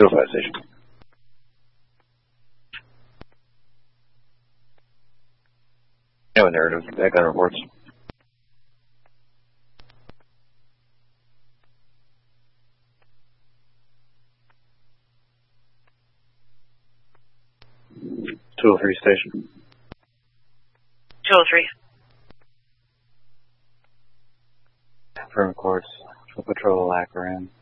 205 station. No narrative. That gun reports. .203 station. 203. Confirm course. Full patrol Lackaran.